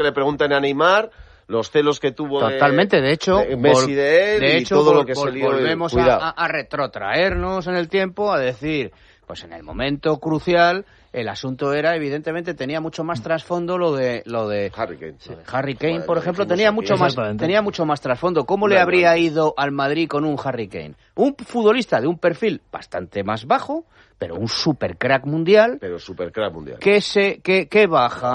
le preguntan a Neymar los celos que tuvo totalmente, de hecho, Messi de él y todo lo que se lió. Volvemos a retrotraernos en el tiempo, a decir, pues en el momento crucial el asunto era, evidentemente, tenía mucho más trasfondo lo de Harry Kane. Sí, Harry Kane, por ejemplo, tenía mucho más trasfondo. ¿Cómo le habría ido al Madrid con un Harry Kane? Un futbolista de un perfil bastante más bajo, pero un supercrack mundial. Que baja,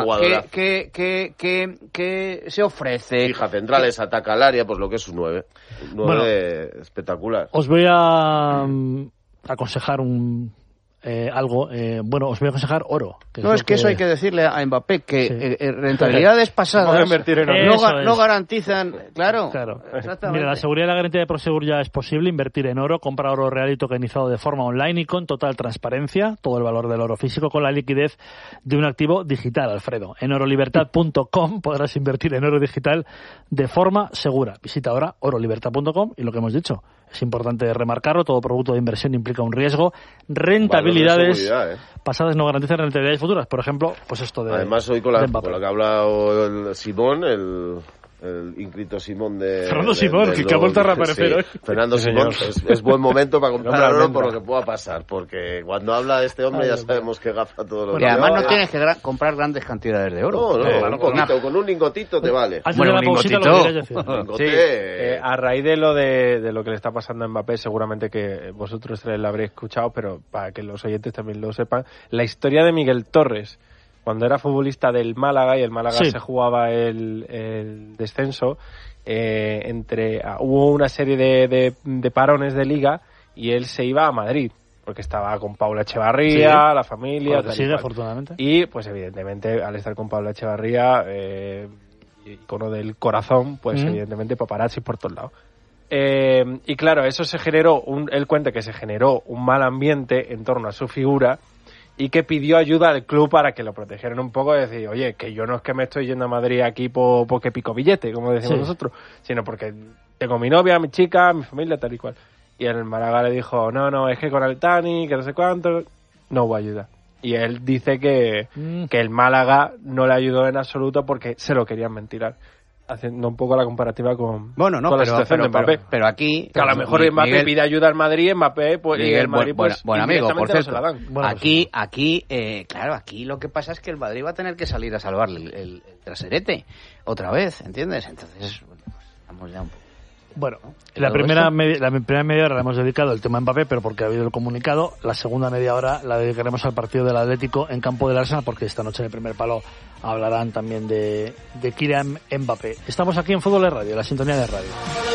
que se ofrece. Fija centrales, ataca al área, pues lo que es un 9. Un 9 espectacular. Os voy a aconsejar algo, os voy a aconsejar oro. Eso hay que decirle a Mbappé, que rentabilidades pasadas no garantizan, claro. Mira, la seguridad y la garantía de Prosegur ya es posible invertir en oro, compra oro real y tokenizado de forma online y con total transparencia, todo el valor del oro físico con la liquidez de un activo digital, Alfredo. En orolibertad.com podrás invertir en oro digital de forma segura. Visita ahora orolibertad.com y lo que hemos dicho, es importante remarcarlo, todo producto de inversión implica un riesgo, rentabilidades pasadas no garantizan rentabilidades futuras. Por ejemplo, pues esto de además hoy con lo que ha hablado el Simón, el ínclito Simón de... Fernando Simón, que ha vuelto a reaparecer hoy. Fernando Simón, es buen momento para comprar oro por lo que pueda pasar, porque cuando habla de este hombre ya sabemos que gafa todo lo que... Y además no tienes que comprar grandes cantidades de oro. Con un lingotito te vale. Un lingotito. Sí, a raíz de lo que le está pasando a Mbappé, seguramente que vosotros lo habréis escuchado, pero para que los oyentes también lo sepan, la historia de Miguel Torres, cuando era futbolista del Málaga y el Málaga se jugaba el descenso, hubo una serie de parones de liga y él se iba a Madrid porque estaba con Paula Echevarría, la familia, afortunadamente. Y pues evidentemente al estar con Paula Echevarría, icono del corazón, pues evidentemente paparazzi por todos lados. Y claro, eso se generó, él cuenta que se generó un mal ambiente en torno a su figura y que pidió ayuda al club para que lo protegieran un poco, y decir, oye, que yo no es que me estoy yendo a Madrid aquí porque pico billete, como decimos nosotros, sino porque tengo mi novia, mi chica, mi familia, tal y cual. Y el Málaga le dijo, no, es que con el Tani, que no sé cuánto, no hubo ayuda. Y él dice que el Málaga no le ayudó en absoluto porque se lo querían ventilar. Haciendo un poco la comparativa con la situación de Mbappé. Pero aquí... Que a lo mejor Mbappé pide ayuda al Madrid, Mbappé, pues, y el Madrid, pues, buen amigo, por cierto. No se la dan. Aquí lo que pasa es que el Madrid va a tener que salir a salvarle el traserete otra vez, ¿entiendes? Entonces, vamos ya un poco. Bueno, la primera media hora la hemos dedicado al tema Mbappé, pero porque ha habido el comunicado. La segunda media hora la dedicaremos al partido del Atlético en campo del Arsenal, porque esta noche en el primer palo hablarán también de Kylian Mbappé. Estamos aquí en Fútbol de Radio, la sintonía de radio.